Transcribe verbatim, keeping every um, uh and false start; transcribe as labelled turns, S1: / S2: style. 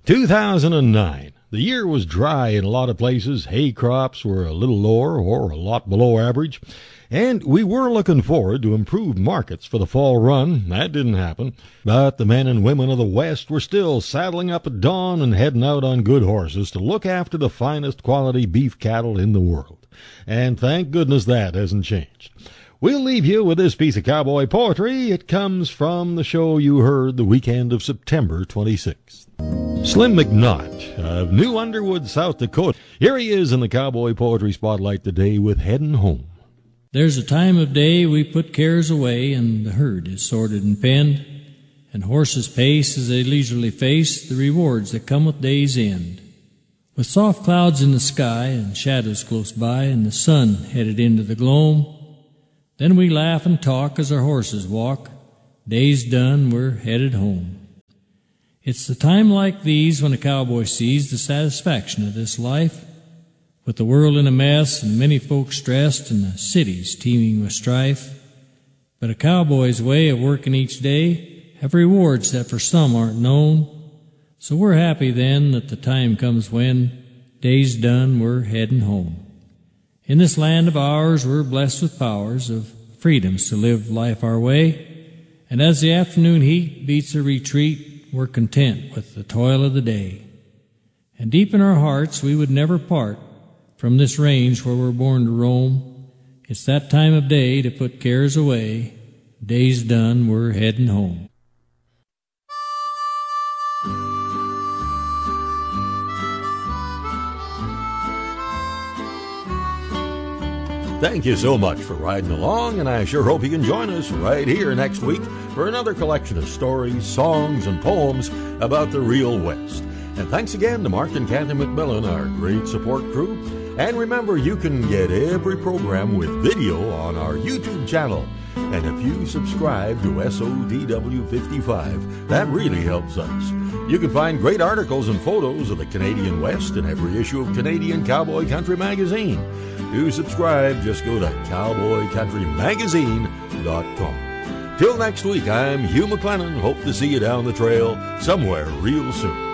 S1: two thousand nine. The year was dry in a lot of places. Hay crops were a little lower or a lot below average. And we were looking forward to improved markets for the fall run. That didn't happen. But the men and women of the West were still saddling up at dawn and heading out on good horses to look after the finest quality beef cattle in the world. And thank goodness that hasn't changed. We'll leave you with this piece of cowboy poetry. It comes from the show you heard the weekend of September twenty-sixth. Slim McNaught of New Underwood, South Dakota. Here he is in the Cowboy Poetry Spotlight today with Headin' Home.
S2: There's a time of day we put cares away, and the herd is sorted and penned, and horses pace as they leisurely face the rewards that come with day's end. With soft clouds in the sky and shadows close by and the sun headed into the gloam, then we laugh and talk as our horses walk. Day's done, we're headed home. It's the time like these when a cowboy sees the satisfaction of this life, with the world in a mess and many folks stressed and the cities teeming with strife. But a cowboy's way of working each day have rewards that for some aren't known. So we're happy then that the time comes when day's done, we're heading home. In this land of ours, we're blessed with powers of freedoms to live life our way. And as the afternoon heat beats a retreat, we're content with the toil of the day. And deep in our hearts, we would never part from this range where we're born to roam. It's that time of day to put cares away. Day's done, we're heading home.
S1: Thank you so much for riding along, and I sure hope you can join us right here next week for another collection of stories, songs, and poems about the real West. And thanks again to Mark and Kathy McMillan, our great support crew. And remember, you can get every program with video on our YouTube channel. And if you subscribe to S O D W fifty-five, that really helps us. You can find great articles and photos of the Canadian West in every issue of Canadian Cowboy Country Magazine. To subscribe, just go to cowboy country magazine dot com. Till next week, I'm Hugh McLennan. Hope to see you down the trail somewhere real soon.